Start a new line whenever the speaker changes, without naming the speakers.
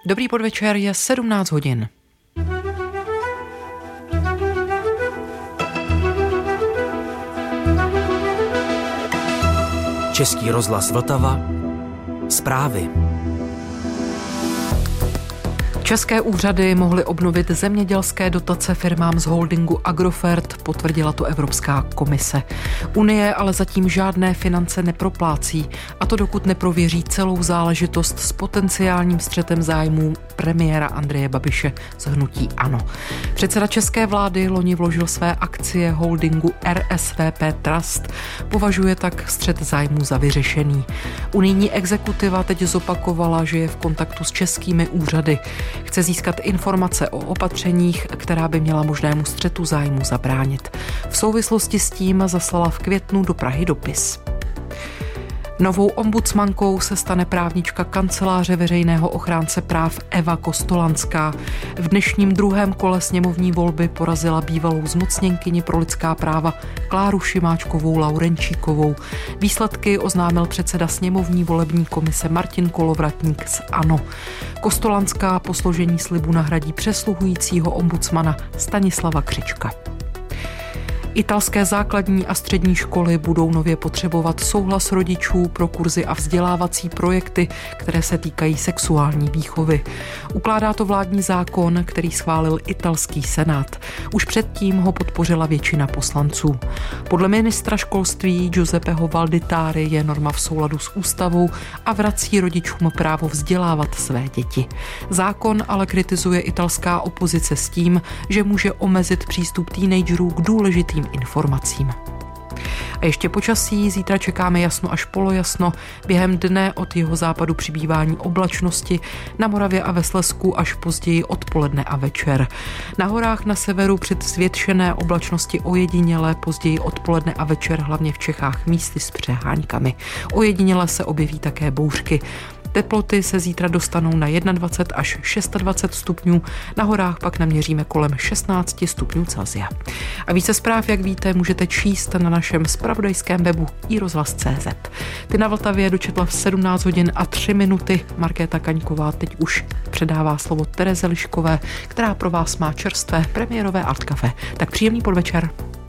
Dobrý podvečer, je 17 hodin.
Český rozhlas Vltava. Zprávy.
České úřady mohly obnovit zemědělské dotace firmám z holdingu Agrofert, potvrdila to Evropská komise. Unie ale zatím žádné finance neproplácí, a to dokud neprověří celou záležitost s potenciálním střetem zájmů premiéra Andreje Babiše z hnutí ANO. Předseda české vlády loni vložil své akcie holdingu RSVP Trust, považuje tak střet zájmů za vyřešený. Unijní exekutiva teď zopakovala, že je v kontaktu s českými úřady. Chce získat informace o opatřeních, která by měla možnému střetu zájmu zabránit. V souvislosti s tím zaslala v květnu do Prahy dopis. Novou ombudsmankou se stane právnička kanceláře veřejného ochránce práv Eva Kostolanská. V dnešním druhém kole sněmovní volby porazila bývalou zmocněnkyni pro lidská práva Kláru Šimáčkovou Laurenčíkovou. Výsledky oznámil předseda sněmovní volební komise Martin Kolovratník z ANO. Kostolanská po složení slibu nahradí přesluhujícího ombudsmana Stanislava Křečka. Italské základní a střední školy budou nově potřebovat souhlas rodičů pro kurzy a vzdělávací projekty, které se týkají sexuální výchovy. Ukládá to vládní zákon, který schválil italský senát. Už předtím ho podpořila většina poslanců. Podle ministra školství Giuseppeho Valditary je norma v souladu s ústavou a vrací rodičům právo vzdělávat své děti. Zákon ale kritizuje italská opozice s tím, že může omezit přístup teenagerů k důležitým informacím. A ještě počasí, zítra čekáme jasno až polojasno, během dne od jihozápadu přibývání oblačnosti, na Moravě a ve Slezsku až později odpoledne a večer. Na horách na severu před zvětšené oblačnosti ojediněle, později odpoledne a večer, hlavně v Čechách místy s přeháňkami. Ojediněle se objeví také bouřky. Teploty se zítra dostanou na 21 až 26 stupňů, na horách pak naměříme kolem 16 stupňů Celsia. A více zpráv, jak víte, můžete číst na našem zpravodajském webu iRozhlas.cz. Ty na Vltavě dočetla v 17 hodin a 3 minuty. Markéta Kaňková teď už předává slovo Tereze Liškové, která pro vás má čerstvé premiérové Art Café. Tak příjemný podvečer.